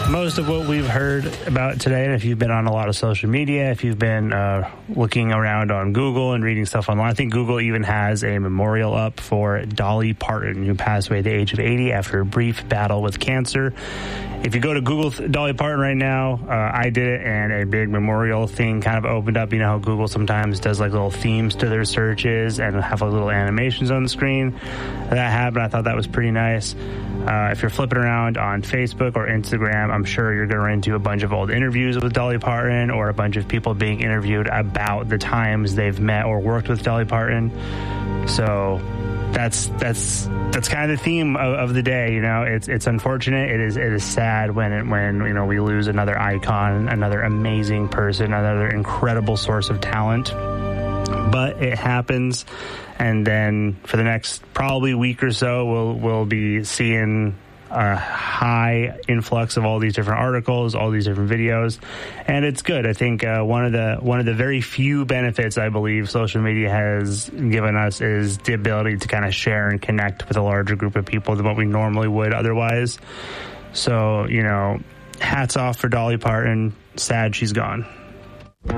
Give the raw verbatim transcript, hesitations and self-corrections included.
most of what we've heard about today, and if you've been on a lot of social media, if you've been uh, looking around on Google and reading stuff online, I think Google even has a memorial up for Dolly Parton, who passed away at the age of eighty after a brief battle with cancer. If you go to Google Dolly Parton right now, uh, I did it, and a big memorial thing kind of opened up. You know how Google sometimes does like little themes to their searches and have like little animations on the screen? That happened. I thought that was pretty nice. Uh, if you're flipping around on Facebook or Instagram, I'm sure you're going to run into a bunch of old interviews with Dolly Parton or a bunch of people being interviewed about the times they've met or worked with Dolly Parton. So that's that's that's kind of the theme of, of the day. You know, it's it's unfortunate. It is it is sad when it, when you know we lose another icon, another amazing person, another incredible source of talent. But it happens, and then for the next probably week or so, we'll we'll be seeing a high influx of all these different articles, all these different videos, and it's good. I think uh, one of the one of the very few benefits I believe social media has given us is the ability to kind of share and connect with a larger group of people than what we normally would otherwise. So, you know, hats off for Dolly Parton. Sad she's gone.